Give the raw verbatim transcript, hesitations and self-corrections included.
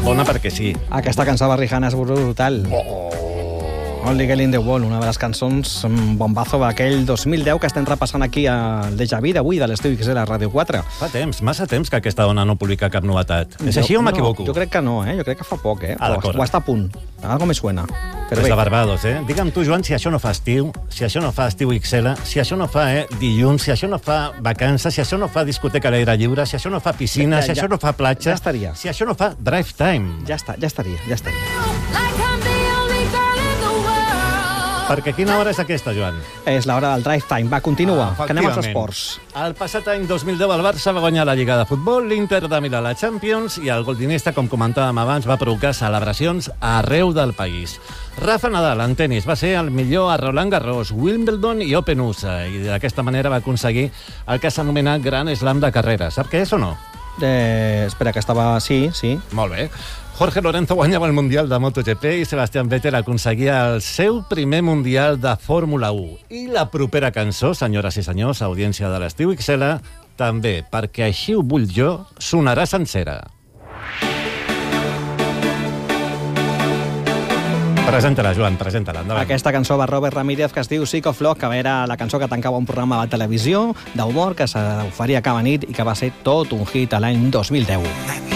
bona perquè sí. Aquesta cançó de Rihanna és brutal. Oh. Only Girl in the Wall, una de les cançons bombazo d'aquell dos mil deu que estem repassant aquí al Déjà Vu d'avui de l'Estiu X L a Ràdio quatre. Fa temps, massa temps que aquesta dona no publica cap novetat. És així o m'equivoco? No, jo crec que no, eh? Jo crec que fa poc, eh? Ah, Però ho està a punt. Algo me suena. Però és de Barbados, eh? Digue'm tu, Joan, si això no fa estiu, si això no fa estiu X L, si això no fa eh, dilluns, si això no fa vacances, si això no fa discoteca a l'aire lliure, si això no fa piscina, ja, si ja, això no fa platja... Ja estaria. Si això no fa drive time. Ja està, ja estaria, ja estaria. Perquè quina hora és aquesta, Joan? És l'hora del drive time. Va, continua, Ah, que anem als efectivament. esports. El passat any dos mil deu el Barça va guanyar la Lliga de Futbol, l'Inter de Milà la Champions i el goldinista, com comentàvem abans, va provocar celebracions arreu del país. Rafa Nadal, en tenis, va ser el millor a Roland Garros, Wimbledon i Open U S A i d'aquesta manera va aconseguir el que s'anomena Gran Slam de carrera. Sap què és o no? Eh, espera, que estava... Sí, sí. Molt bé. Jorge Lorenzo guanyava el Mundial de MotoGP i Sebastián Vettel aconseguia el seu primer Mundial de Fórmula u. I la propera cançó, senyores i senyors, audiència de l'Estiu X L, també, perquè així ho vull jo, sonarà sencera. Presenta-la, Joan, presenta-la. Endavant. Aquesta cançó de Robert Ramírez que es diu Sick of Love, que era la cançó que tancava un programa de televisió d'humor que s'oferia cada nit i que va ser tot un hit a l'any dos mil deu.